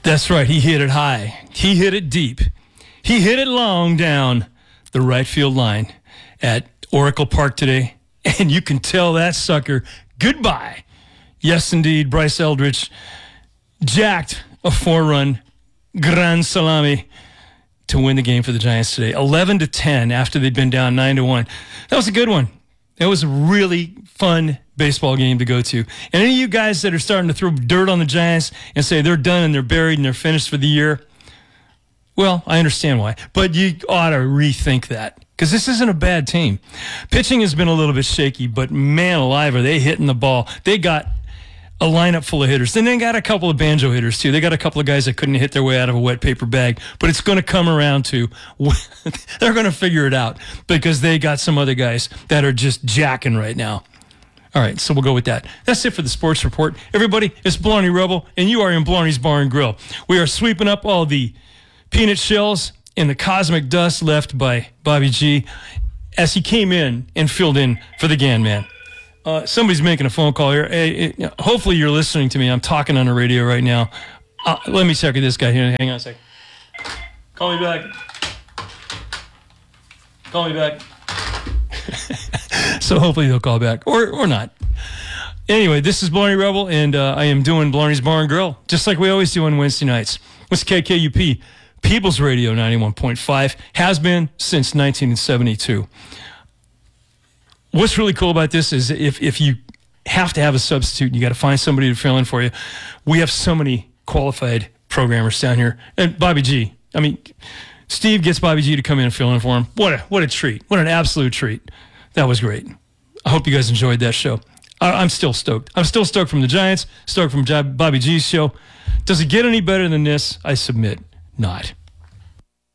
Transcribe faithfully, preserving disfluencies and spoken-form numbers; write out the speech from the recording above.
That's right. He hit it high. He hit it deep. He hit it long down the right field line at Oracle Park today. And you can tell that sucker goodbye. Yes, indeed. Bryce Eldridge jacked a four-run grand salami to win the game for the Giants today. eleven to ten after they'd been down nine to one. That was a good one. It was a really fun baseball game to go to. And any of you guys that are starting to throw dirt on the Giants and say they're done and they're buried and they're finished for the year, well, I understand why. But you ought to rethink that because this isn't a bad team. Pitching has been a little bit shaky, but man alive, are they hitting the ball. They got a lineup full of hitters. Then they got a couple of banjo hitters, too. They got a couple of guys that couldn't hit their way out of a wet paper bag. But it's going to come around to, they're going to figure it out because they got some other guys that are just jacking right now. All right, so we'll go with that. That's it for the Sports Report. Everybody, it's Blarney Rebel, and you are in Blarney's Bar and Grill. We are sweeping up all the peanut shells and the cosmic dust left by Bobby G as he came in and filled in for the Gan Man. Uh, somebody's making a phone call here. Hey, hey, hopefully you're listening to me. I'm talking on the radio right now. Uh, let me check with this guy here. Hang on a second. Call me back. Call me back. So hopefully they'll call back. Or or not. Anyway, this is Blarney Rebel, and uh, I am doing Blarney's Bar and Grill, just like we always do on Wednesday nights. What's K K U P? People's Radio ninety-one point five. Has been since nineteen seventy-two. What's really cool about this is if, if you have to have a substitute, you got to find somebody to fill in for you. We have so many qualified programmers down here. And Bobby G, I mean, Steve gets Bobby G to come in and fill in for him. What a, what a treat. What an absolute treat. That was great. I hope you guys enjoyed that show. I, I'm still stoked. I'm still stoked from the Giants, stoked from Bobby G's show. Does it get any better than this? I submit not.